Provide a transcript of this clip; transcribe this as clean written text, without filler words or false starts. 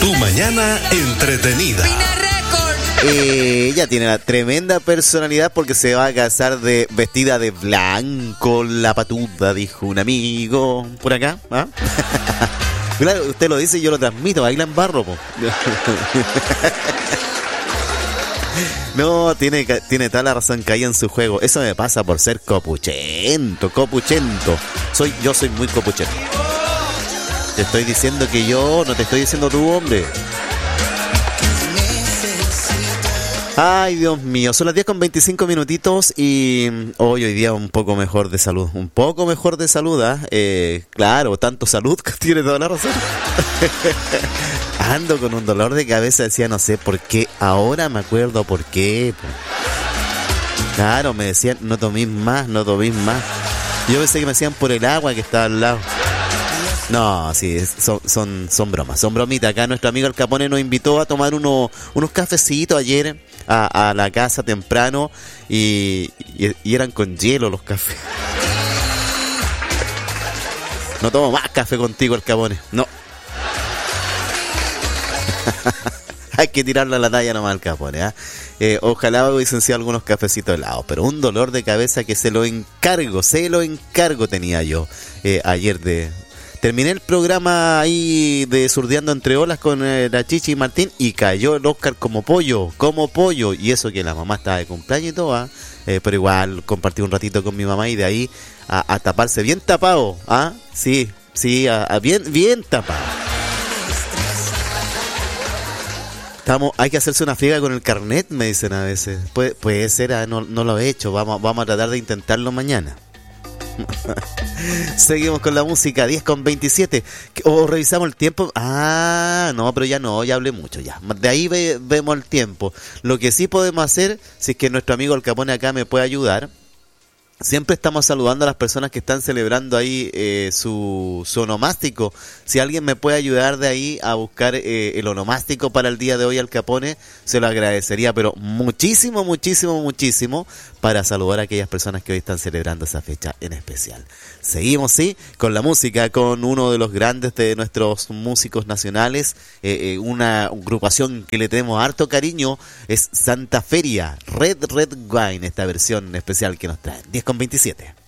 Tu mañana entretenida. Ella tiene una tremenda personalidad porque se va a casar vestida de blanco, la patuda, dijo un amigo por acá. ¿Ah? Claro, usted lo dice y yo lo transmito, baila en barro, po. No, tiene toda la razón que hay en su juego. Eso me pasa por ser copuchento. Yo soy muy copuchento. Te estoy diciendo que yo, no te estoy diciendo tú, hombre. Ay, Dios mío, son las 10:25 minutitos y hoy día un poco mejor de salud. ¿Eh? Claro, tanto salud que tiene toda la razón. Ando con un dolor de cabeza, decía, no sé por qué. Ahora me acuerdo por qué. Claro, me decían, no tomís más. Yo pensé que me decían por el agua que estaba al lado. No, sí, son bromas, son bromitas. Acá nuestro amigo El Capone nos invitó a tomar unos cafecitos ayer a la casa temprano y eran con hielo los cafés. No tomo más café contigo, El Capone, no. Hay que tirarle a la talla nomás al Capone, ¿eh? Ojalá hubiesen sido algunos cafecitos helados, pero un dolor de cabeza que se lo encargo tenía yo ayer Terminé el programa ahí de Surdeando Entre Olas con la Chichi y Martín y cayó el Oscar como pollo, y eso que la mamá estaba de cumpleaños y todo, pero igual compartí un ratito con mi mamá y de ahí a taparse bien tapado, sí, bien tapado. Hay que hacerse una friega con el carnet, me dicen a veces. Puede ser, no lo he hecho, vamos a tratar de intentarlo mañana. Seguimos con la música, 10:27. O revisamos el tiempo. No, pero ya hablé mucho ya. De ahí vemos el tiempo. Lo que sí podemos hacer, si es que nuestro amigo El Capone acá me puede ayudar. Siempre estamos saludando a las personas que están celebrando ahí su onomástico. Si alguien me puede ayudar de ahí a buscar el onomástico para el día de hoy, Al Capone, se lo agradecería, pero muchísimo, para saludar a aquellas personas que hoy están celebrando esa fecha en especial. Seguimos, sí, con la música, con uno de los grandes de nuestros músicos nacionales, una agrupación que le tenemos harto cariño, es Santa Feria, Red Wine, esta versión especial que nos traen. 10:27.